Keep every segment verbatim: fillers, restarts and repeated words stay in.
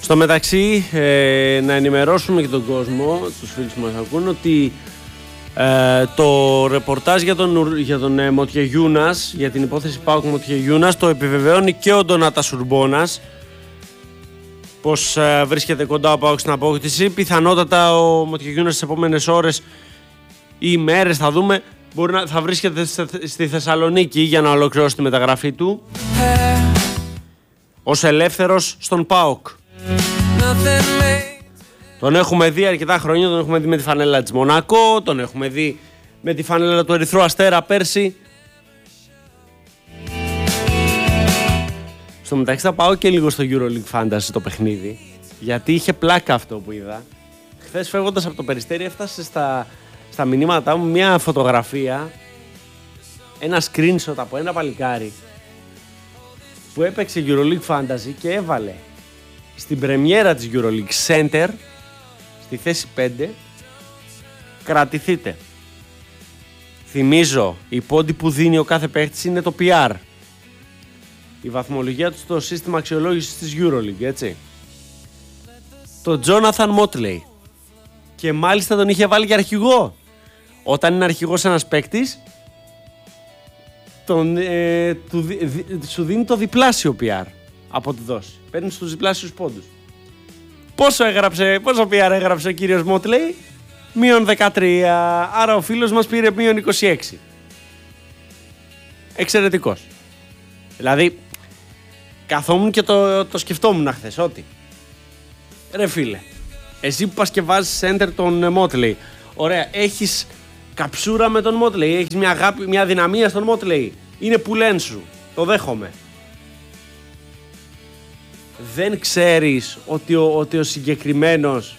Στο μεταξύ, ε, να ενημερώσουμε και τον κόσμο, τους φίλους που μας ακούν, ότι ε, το ρεπορτάζ για τον, για τον ε, Μοτιεγιούνας, για την υπόθεση ΠΑΟΚ Μοτιεγιούνας, το επιβεβαιώνει και ο Ντονάτας Ουρμπόνας, πως ε, βρίσκεται κοντά ο ΠΑΟΚ στην απόκτηση. Πιθανότατα ο Μοτιεγιούνας στις επόμενες ώρες ή ημέρες, θα δούμε, μπορεί να, θα βρίσκεται στη Θεσσαλονίκη για να ολοκληρώσει τη μεταγραφή του ως ελεύθερος στον ΠΑΟΚ. Τον έχουμε δει αρκετά χρόνια, τον έχουμε δει με τη φανέλα της Μονακό, τον έχουμε δει με τη φανέλα του Ερυθρού Αστέρα πέρσι. Στο μεταξύ θα πάω και λίγο στο EuroLeague Fantasy το παιχνίδι, γιατί είχε πλάκα αυτό που είδα. Χθες φεύγοντας από το Περιστέρι έφτασε στα, στα μηνύματά μου μια φωτογραφία, ένα screenshot από ένα παλικάρι που έπαιξε EuroLeague Fantasy και έβαλε στην πρεμιέρα της EuroLeague Center στη θέση πέντε, κρατηθείτε. Θυμίζω, η πόντι που δίνει ο κάθε παίχτης είναι το πι αρ, η βαθμολογία του στο σύστημα αξιολόγησης της EuroLeague, έτσι. Το Jonathan Motley, και μάλιστα τον είχε βάλει για αρχηγό. Όταν είναι αρχηγός ένας παίκτης, τον, ε, του, δι, σου δίνει το διπλάσιο πι αρ από τη δόση. Παίρνει στους διπλάσιους πόντους. Πόσο έγραψε, πόσο πι αρ έγραψε ο κύριος Motley? μείον δεκατρία. Άρα ο φίλος μας πήρε μείον είκοσι έξι. Εξαιρετικός. Δηλαδή, καθόμουν και το, το σκεφτόμουν χθες, ότι ρε φίλε, εσύ που πας και βάζεις center τον Motley, ωραία, έχεις καψούρα με τον Motley, έχεις μια αγάπη, μια δυναμία στον Motley, είναι πουλέν σου, το δέχομαι. Δεν ξέρεις ότι ο, ότι ο συγκεκριμένος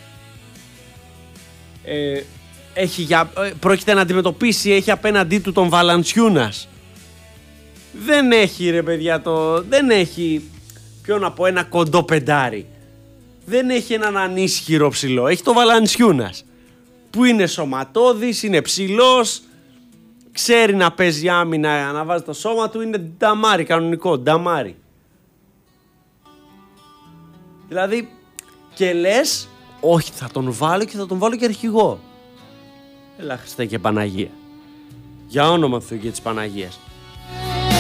ε, έχει για, ε, πρόκειται να αντιμετωπίσει, έχει απέναντί του τον Valanciunas. Δεν έχει, ρε παιδιά, το, δεν έχει, ποιο να πω, ένα κοντό πεντάρι. Δεν έχει έναν ανίσχυρο ψηλό. Έχει το Valanciunas, που είναι σωματώδης, είναι ψηλός, ξέρει να παίζει άμυνα, να βάζει το σώμα του, είναι νταμάρι, κανονικό, νταμάρι. Δηλαδή, και λες, όχι, θα τον βάλω και θα τον βάλω και αρχηγό. Έλα Χριστέ και Παναγία. Για όνομα του Θεού και της Παναγίας.